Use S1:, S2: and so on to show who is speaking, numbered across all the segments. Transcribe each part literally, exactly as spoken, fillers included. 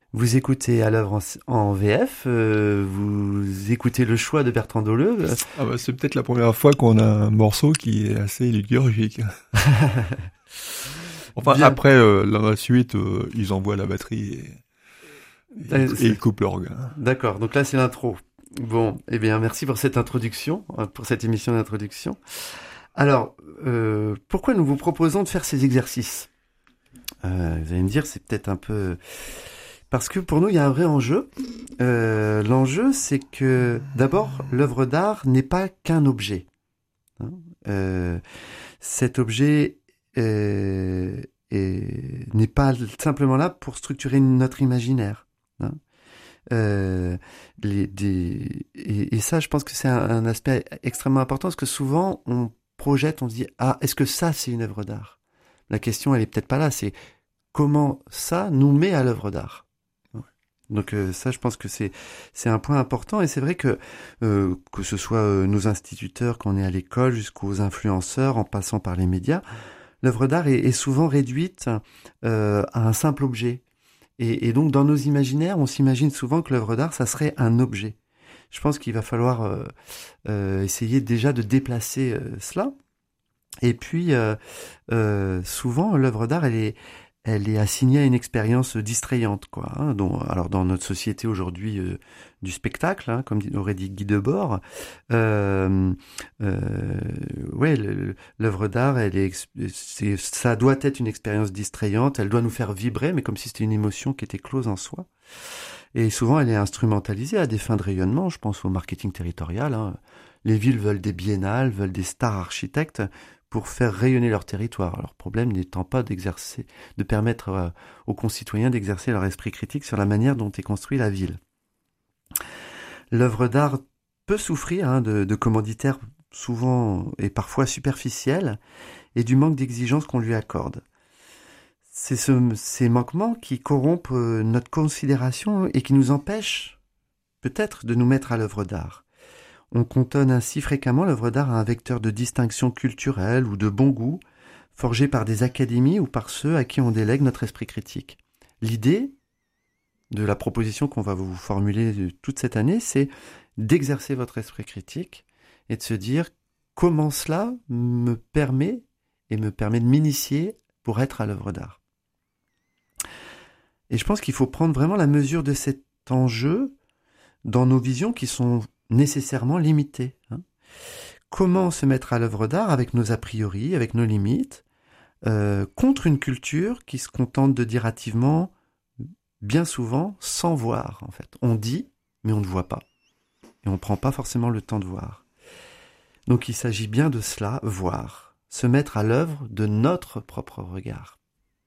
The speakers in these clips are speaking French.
S1: Vous écoutez à l'œuvre en, en V F, euh, vous écoutez le choix de Bertrand Doleu. euh,
S2: Ah bah, c'est peut-être la première fois qu'on a un morceau qui est assez liturgique. Enfin,
S1: Bien.
S2: après, euh, dans la suite, euh, ils envoient la batterie et, et,
S1: Euh,
S2: et
S1: c'est-
S2: ils coupent l'orgue.
S1: D'accord, donc là c'est l'intro. Bon, eh bien merci pour cette introduction, euh, pour cette émission d'introduction. Alors, euh, pourquoi nous vous proposons de faire ces exercices? Euh, Vous allez me dire, c'est peut-être un peu... Parce que pour nous, il y a un vrai enjeu. Euh, l'enjeu, c'est que d'abord, l'œuvre d'art n'est pas qu'un objet. Hein. Euh, cet objet euh, est- n'est pas simplement là pour structurer notre imaginaire. Hein. Euh, les, des, et, et ça, je pense que c'est un, un aspect extrêmement important parce que souvent, on projette, on se dit, ah, est-ce que ça, c'est une œuvre d'art? La question, elle est peut-être pas là, c'est comment ça nous met à l'œuvre d'art. Donc euh, ça, je pense que c'est c'est un point important et c'est vrai que euh, que ce soit euh, nos instituteurs quand on est à l'école jusqu'aux influenceurs en passant par les médias, l'œuvre d'art est, est souvent réduite euh, à un simple objet. Et, et donc dans nos imaginaires, on s'imagine souvent que l'œuvre d'art, ça serait un objet. Je pense qu'il va falloir euh, euh, essayer déjà de déplacer euh, cela. Et puis, euh, euh, souvent, l'œuvre d'art, elle est, elle est assignée à une expérience distrayante, quoi. Hein, dont, alors, dans notre société aujourd'hui euh, du spectacle, hein, comme dit- aurait dit Guy Debord, euh, euh, ouais, le- l'œuvre d'art, elle est, ex- c'est, ça doit être une expérience distrayante. Elle doit nous faire vibrer, mais comme si c'était une émotion qui était close en soi. Et souvent, elle est instrumentalisée à des fins de rayonnement. Je pense au marketing territorial. Hein. Les villes veulent des biennales, veulent des stars architectes pour faire rayonner leur territoire. Leur problème n'étant pas d'exercer, de permettre euh, aux concitoyens d'exercer leur esprit critique sur la manière dont est construite la ville. L'œuvre d'art peut souffrir hein, de, de commanditaires souvent et parfois superficiels et du manque d'exigence qu'on lui accorde. C'est ce, ces manquements qui corrompent euh, notre considération et qui nous empêchent peut-être de nous mettre à l'œuvre d'art. On cantonne ainsi fréquemment l'œuvre d'art à un vecteur de distinction culturelle ou de bon goût, forgé par des académies ou par ceux à qui on délègue notre esprit critique. L'idée de la proposition qu'on va vous formuler toute cette année, c'est d'exercer votre esprit critique et de se dire comment cela me permet et me permet de m'initier pour être à l'œuvre d'art. Et je pense qu'il faut prendre vraiment la mesure de cet enjeu dans nos visions qui sont nécessairement limitées. Hein. Comment se mettre à l'œuvre d'art avec nos a priori, avec nos limites, euh, contre une culture qui se contente de dire hâtivement, bien souvent, sans voir en fait. On dit, mais on ne voit pas. Et on ne prend pas forcément le temps de voir. Donc il s'agit bien de cela, voir, se mettre à l'œuvre de notre propre regard.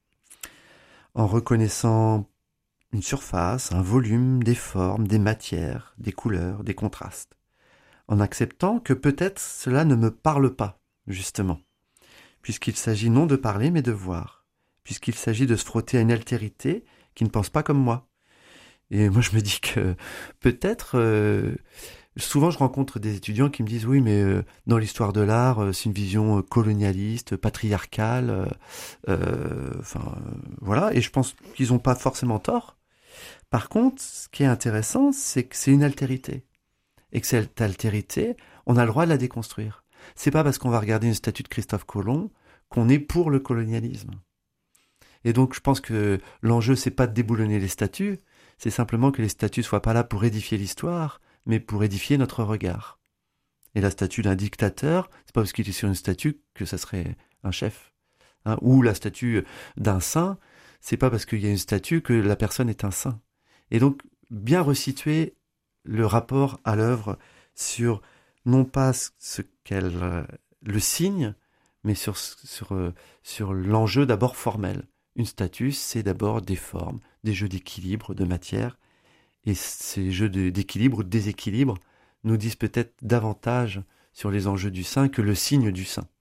S1: En reconnaissant une surface, un volume, des formes, des matières, des couleurs, des contrastes. En acceptant que peut-être cela ne me parle pas, justement, puisqu'il s'agit non de parler mais de voir, puisqu'il s'agit de se frotter à une altérité qui ne pense pas comme moi. Et moi je me dis que peut-être, euh, souvent je rencontre des étudiants qui me disent oui mais euh, dans l'histoire de l'art euh, c'est une vision euh, colonialiste, patriarcale, euh, euh, enfin euh, voilà, et je pense qu'ils n'ont pas forcément tort. Par contre, ce qui est intéressant, c'est que c'est une altérité. Et que cette altérité, on a le droit de la déconstruire. C'est pas parce qu'on va regarder une statue de Christophe Colomb qu'on est pour le colonialisme. Et donc, je pense que l'enjeu, c'est pas de déboulonner les statues, c'est simplement que les statues soient pas là pour édifier l'histoire, mais pour édifier notre regard. Et la statue d'un dictateur, c'est pas parce qu'il est sur une statue que ça serait un chef. Hein. Ou la statue d'un saint, c'est pas parce qu'il y a une statue que la personne est un saint. Et donc, bien resituer le rapport à l'œuvre sur non pas ce qu'elle euh, le signe, mais sur, sur, euh, sur l'enjeu d'abord formel. Une statue, c'est d'abord des formes, des jeux d'équilibre, de matière, et ces jeux de- d'équilibre ou de déséquilibre nous disent peut-être davantage sur les enjeux du saint que le signe du saint.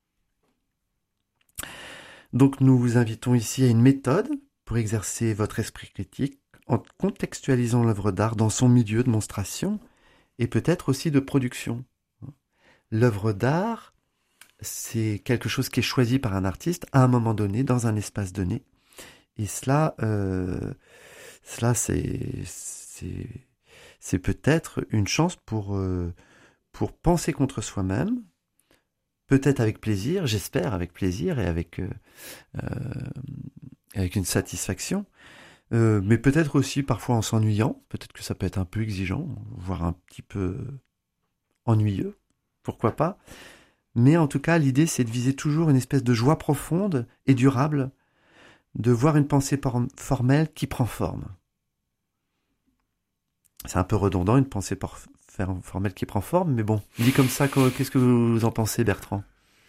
S1: Donc nous vous invitons ici à une méthode pour exercer votre esprit critique en contextualisant l'œuvre d'art dans son milieu de monstration et peut-être aussi de production. L'œuvre d'art, c'est quelque chose qui est choisi par un artiste à un moment donné, dans un espace donné. Et cela, euh, cela, c'est, c'est, c'est peut-être une chance pour, euh, pour penser contre soi-même, peut-être avec plaisir, j'espère avec plaisir et avec, euh, euh, avec une satisfaction, euh, mais peut-être aussi parfois en s'ennuyant, peut-être que ça peut être un peu exigeant, voire un petit peu ennuyeux, pourquoi pas. Mais en tout cas, l'idée, c'est de viser toujours une espèce de joie profonde et durable, de voir une pensée por- formelle qui prend forme. C'est un peu redondant, une pensée por- formelle qui prend forme, mais bon, dit comme ça, qu'est-ce que vous en pensez, Bertrand?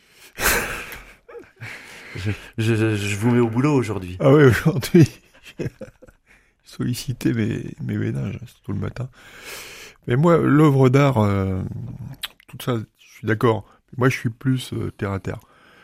S1: je, je, je vous mets au boulot aujourd'hui.
S2: Ah oui, aujourd'hui, j'ai sollicité mes, mes ménages, c'est tout le matin. Mais moi, l'œuvre d'art, euh, tout ça, je suis d'accord. Moi, je suis plus euh, terre à terre.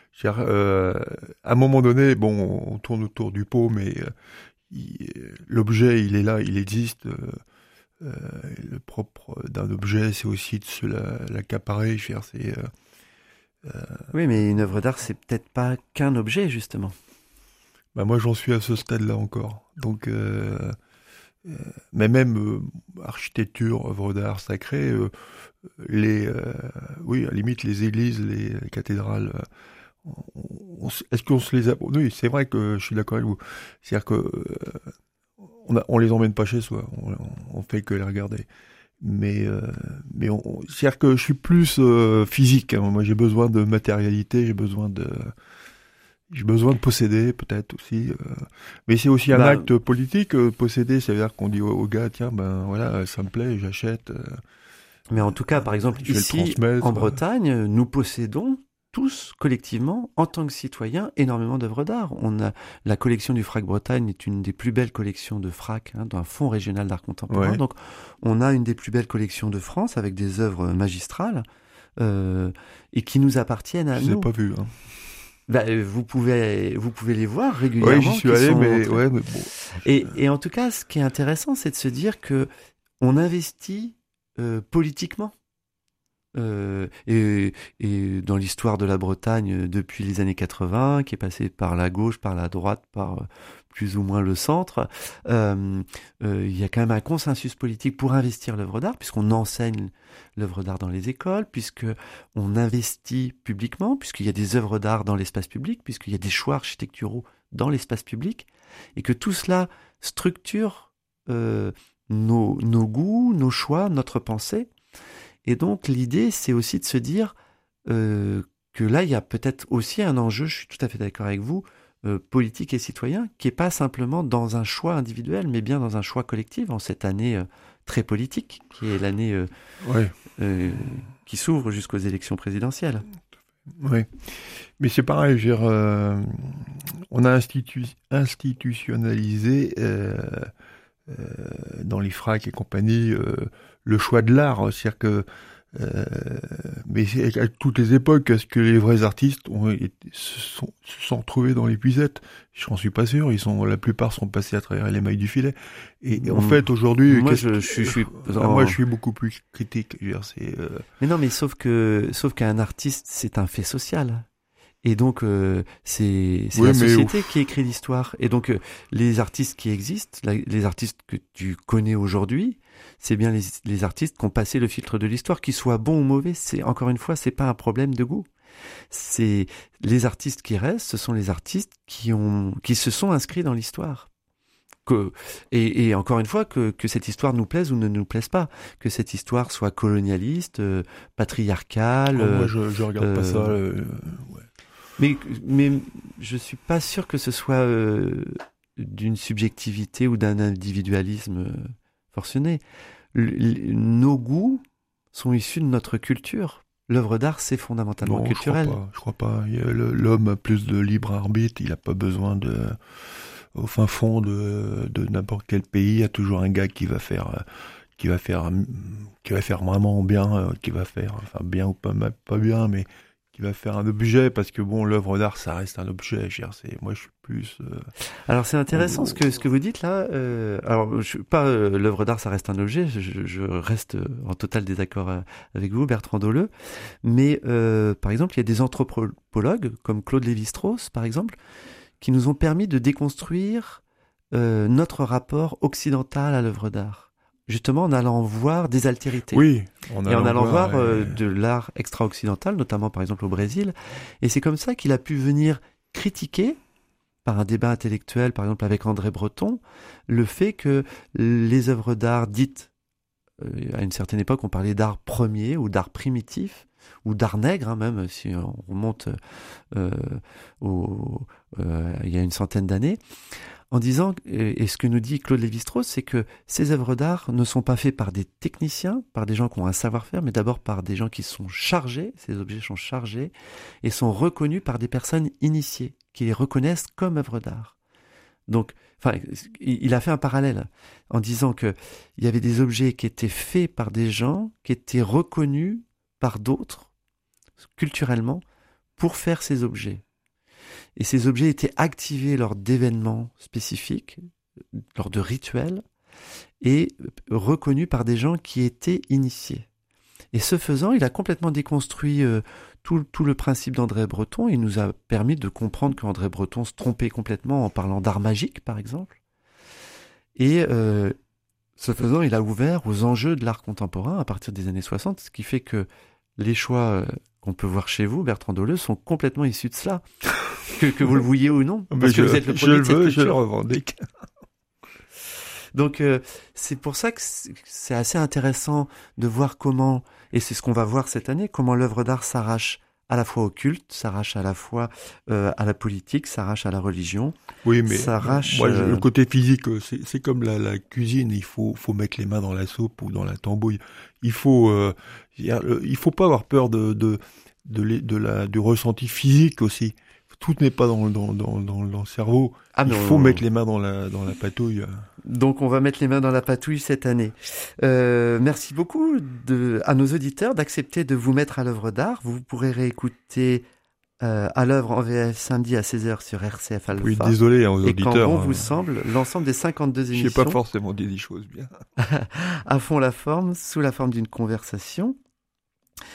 S2: Euh, à un moment donné, bon, on tourne autour du pot, mais euh, il, l'objet, il est là, il existe. Euh, euh, le propre d'un objet, c'est aussi de se la, l'accaparer. Je veux dire, c'est. Euh,
S1: euh... Oui, mais une œuvre d'art, c'est peut-être pas qu'un objet, justement.
S2: Bah moi, j'en suis à ce stade-là encore. Donc, euh, euh, mais même euh, architecture, œuvre d'art sacrée, euh, les, euh, oui, à la limite, les églises, les, les cathédrales. Euh, On, on, est-ce qu'on se les a... Oui, c'est vrai que je suis d'accord avec vous. C'est-à-dire que euh, on, a, on les emmène pas chez soi, on, on fait que les regarder. Mais, euh, mais on, c'est-à-dire que je suis plus euh, physique. Hein. Moi, j'ai besoin de matérialité, j'ai besoin de, j'ai besoin de posséder, peut-être aussi. Euh. Mais c'est aussi un bah, acte politique. Euh, posséder, c'est-à-dire qu'on dit au, au gars, tiens, ben voilà, ça me plaît, j'achète. Euh,
S1: mais en tout cas, par exemple, ici, en Bretagne, nous possédons tous, collectivement, en tant que citoyens, énormément d'œuvres d'art. On a, la collection du Frac Bretagne est une des plus belles collections de Frac, hein, d'un fonds régional d'art contemporain. Ouais. Donc, on a une des plus belles collections de France avec des œuvres magistrales euh, et qui nous appartiennent à
S2: Je
S1: nous.
S2: Je n'ai pas vu. Hein.
S1: Bah, vous pouvez, vous pouvez les voir régulièrement.
S2: Oui, j'y suis allé, mais, ouais, mais bon.
S1: Et, et en tout cas, ce qui est intéressant, c'est de se dire que on investit euh, politiquement. Euh, et, et dans l'histoire de la Bretagne depuis les années quatre-vingts, qui est passée par la gauche, par la droite, par plus ou moins le centre, euh, euh, il y a quand même un consensus politique pour investir l'œuvre d'art, puisqu'on enseigne l'œuvre d'art dans les écoles, puisqu'on investit publiquement, puisqu'il y a des œuvres d'art dans l'espace public, puisqu'il y a des choix architecturaux dans l'espace public, et que tout cela structure euh, nos, nos goûts, nos choix, notre pensée. Et donc, l'idée, c'est aussi de se dire euh, que là, il y a peut-être aussi un enjeu, je suis tout à fait d'accord avec vous, euh, politique et citoyen, qui n'est pas simplement dans un choix individuel, mais bien dans un choix collectif, en cette année euh, très politique, qui est l'année euh,
S2: ouais.
S1: euh, qui s'ouvre jusqu'aux élections présidentielles.
S2: Oui, mais c'est pareil, je veux dire, euh, on a institu- institutionnalisé euh, euh, dans l'I F R A C et compagnie euh, le choix de l'art, c'est-à-dire que euh, mais c'est à toutes les époques, est-ce que les vrais artistes ont, se, sont, se sont retrouvés dans l'épuisette? Je n'en suis pas sûr. Ils sont, la plupart sont passés à travers les mailles du filet. Et, et en mmh. fait, aujourd'hui,
S1: moi, je, je, je, je suis,
S2: ah, moi, je suis beaucoup plus critique. Je veux dire, c'est, euh...
S1: Mais non, mais sauf que, sauf qu'un artiste, c'est un fait social. Et donc, euh, c'est, c'est oui, la société ouf. qui écrit l'histoire. Et donc, euh, les artistes qui existent, la, les artistes que tu connais aujourd'hui, c'est bien les, les artistes qui ont passé le filtre de l'histoire, qu'ils soient bons ou mauvais. C'est, encore une fois, c'est pas un problème de goût. C'est les artistes qui restent, ce sont les artistes qui ont, qui se sont inscrits dans l'histoire. Que, et, et encore une fois, que, que cette histoire nous plaise ou ne nous plaise pas, que cette histoire soit colonialiste, euh, patriarcale.
S2: Oh, moi, je, je regarde euh, pas ça. Euh, ouais.
S1: Mais, mais je suis pas sûr que ce soit euh, d'une subjectivité ou d'un individualisme euh, forcené. L- l- nos goûts sont issus de notre culture. L'œuvre d'art, c'est fondamentalement
S2: non,
S1: culturel.
S2: Je crois pas. Je crois pas. L'homme a plus de libre arbitre. Il n'a pas besoin de. Au fin fond de, de n'importe quel pays, il y a toujours un gars qui va faire, qui va faire, qui va faire vraiment bien, qui va faire, enfin bien ou pas, pas bien, mais qui va faire un objet, parce que bon, l'œuvre d'art, ça reste un objet. Je veux dire, c'est, moi, je suis plus. Euh...
S1: Alors c'est intéressant euh... ce que ce que vous dites là. Euh, alors je, pas euh, l'œuvre d'art, ça reste un objet. Je, je reste en total désaccord avec vous, Bertrand Dolleux. Mais euh, par exemple, il y a des anthropologues comme Claude Lévi-Strauss, par exemple, qui nous ont permis de déconstruire euh, notre rapport occidental à l'œuvre d'art. Justement, en allant voir des altérités.
S2: Oui, en
S1: et en allant voir,
S2: voir
S1: euh,
S2: et...
S1: de l'art extra-occidental, notamment par exemple au Brésil. Et c'est comme ça qu'il a pu venir critiquer, par un débat intellectuel, par exemple avec André Breton, le fait que les œuvres d'art dites, euh, à une certaine époque, on parlait d'art premier ou d'art primitif, ou d'art nègre, hein, même si on remonte euh, au, euh, il y a une centaine d'années, en disant, et ce que nous dit Claude Lévi-Strauss, c'est que ces œuvres d'art ne sont pas faites par des techniciens, par des gens qui ont un savoir-faire, mais d'abord par des gens qui sont chargés, ces objets sont chargés, et sont reconnus par des personnes initiées, qui les reconnaissent comme œuvres d'art. Donc, enfin, il a fait un parallèle en disant que il y avait des objets qui étaient faits par des gens qui étaient reconnus par d'autres, culturellement, pour faire ces objets. Et ces objets étaient activés lors d'événements spécifiques, lors de rituels, et reconnus par des gens qui étaient initiés. Et ce faisant, il a complètement déconstruit euh, tout, tout le principe d'André Breton. Il nous a permis de comprendre qu'André Breton se trompait complètement en parlant d'art magique, par exemple. Et euh, ce faisant, il a ouvert aux enjeux de l'art contemporain à partir des années soixante, ce qui fait que les choix euh, qu'on peut voir chez vous, Bertrand Deleuze, sont complètement issus de cela. Que, que vous le vouliez ou non, parce
S2: Mais
S1: que
S2: je,
S1: vous êtes le
S2: je
S1: premier
S2: le
S1: de cette
S2: veux,
S1: culture.
S2: je le revendique.
S1: Donc euh, c'est pour ça que c'est assez intéressant de voir comment, et c'est ce qu'on va voir cette année, comment l'œuvre d'art s'arrache à la fois au culte, s'arrache à la fois euh, à la politique, s'arrache à la religion.
S2: Oui, mais
S1: s'arrache,
S2: moi,
S1: euh...
S2: le côté physique, c'est, c'est comme la, la cuisine. Il faut, faut mettre les mains dans la soupe ou dans la tambouille. Il faut, euh, il faut pas avoir peur de, de, de, de, de la, du ressenti physique aussi. Tout n'est pas dans, dans, dans, dans, dans le cerveau.
S1: Ah,
S2: il
S1: non,
S2: faut
S1: non,
S2: mettre
S1: non.
S2: les mains dans la, dans la patouille.
S1: Donc on va mettre les mains dans la patouille cette année. Euh, merci beaucoup de, à nos auditeurs d'accepter de vous mettre à l'œuvre d'art. Vous pourrez réécouter euh, à l'œuvre en V F samedi à seize heures sur R C F Alpha.
S2: Oui, désolé hein, aux
S1: et
S2: auditeurs.
S1: Et quand bon
S2: hein.
S1: vous semble, l'ensemble des cinquante-deux émissions...
S2: Je n'ai pas forcément dit des choses bien.
S1: à fond la forme, sous la forme d'une conversation.